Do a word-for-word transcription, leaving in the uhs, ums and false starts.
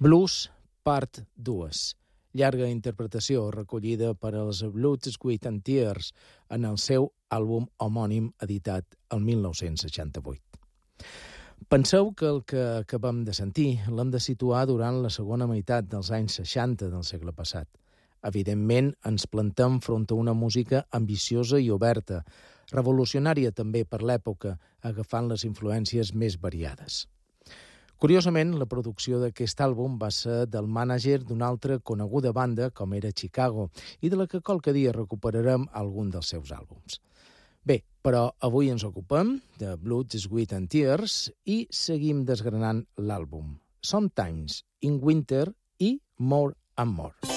Blues, part dos. Llarga interpretació recollida per als Blood, Sweat and Tears en el seu àlbum homònim editat el mil nou-cents seixanta-vuit. Penseu que el que acabem de sentir l'hem de situar durant la segona meitat dels anys seixanta del segle passat. Evidentment, ens plantem front a una música ambiciosa i oberta, revolucionària també per l'època, agafant les influències més variades. Curiosament, la producció d'aquest àlbum va ser del mànager d'una altra coneguda banda, com era Chicago, i de la que qualque dia recuperarem algun dels seus àlbums. Bé, però avui ens ocupem de Blood, Sweat and Tears i seguim desgranant l'àlbum Sometimes in Winter i More and More.